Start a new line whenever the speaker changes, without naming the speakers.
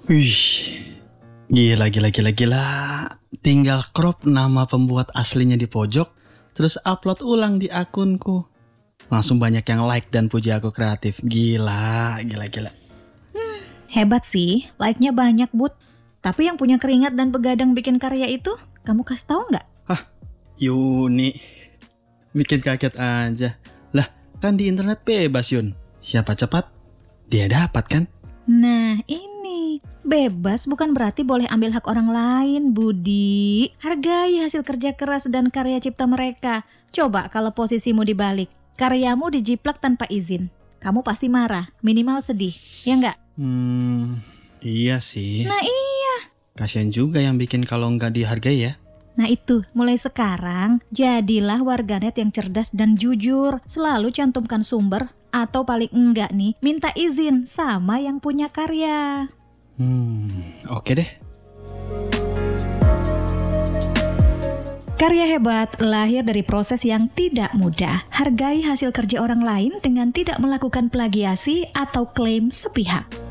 Wih, gila. Tinggal crop nama pembuat aslinya di pojok, terus upload ulang di akunku. Langsung banyak yang like dan puji aku kreatif. Gila.
Hebat sih, like-nya banyak, Bud. Tapi yang punya keringat dan begadang bikin karya itu, kamu kasih tahu nggak?
Yuni, bikin kaget aja. Lah, kan di internet bebas, Yun. Siapa cepat, dia dapat kan?
Nah, ini bebas bukan berarti boleh ambil hak orang lain, Budi. Hargai hasil kerja keras dan karya cipta mereka. Coba kalau posisimu dibalik, karyamu dijiplak tanpa izin. Kamu pasti marah, minimal sedih, ya nggak?
Iya sih.
Nah iya.
Kasian juga yang bikin kalau nggak dihargai ya.
Nah itu, mulai sekarang jadilah warganet yang cerdas dan jujur. Selalu cantumkan sumber atau paling enggak nih, minta izin sama yang punya karya.
Oke deh.
Karya hebat lahir dari proses yang tidak mudah. Hargai hasil kerja orang lain dengan tidak melakukan plagiasi atau klaim sepihak.